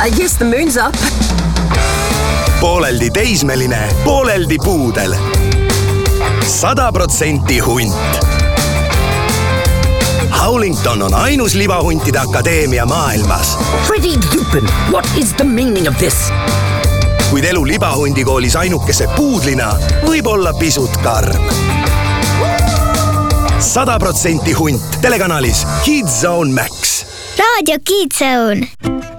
I guess the moon's up. Pooleldi teismeline, pooleldi puudel. 100% hunt. Howlington on ainus libahuntide akadeemia maailmas. Freddie Lupin, what is the meaning of this? Kuid elu libahundikoolis ainukese puudlina võib olla pisut karm. 100% hunt telekanalis Kids Zone Max. Raadio Kids Zone.